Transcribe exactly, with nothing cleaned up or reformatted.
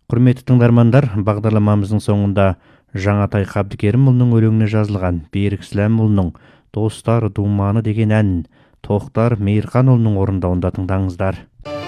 Құрметті тыңдармандар, бағдарламамыздың соңында Жаңатай Қабдыкерімұлының өлеңіне жазылған Берік Сіләмұлының «Достар думаны» деген әнін Тоқтар Мейірханұлының орындауында тыңдаңыздар.